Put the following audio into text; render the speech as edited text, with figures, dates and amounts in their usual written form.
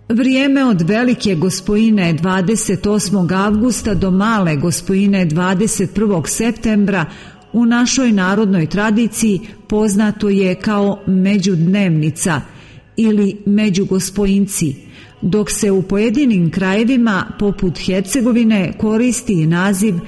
Vrijeme od Velike Gospojine 28. avgusta do Male Gospojine 21. septembra u našoj narodnoj tradiciji poznato je kao međudnevnica ili međugospojinci, dok se u pojedinim krajevima poput Hercegovine koristi i naziv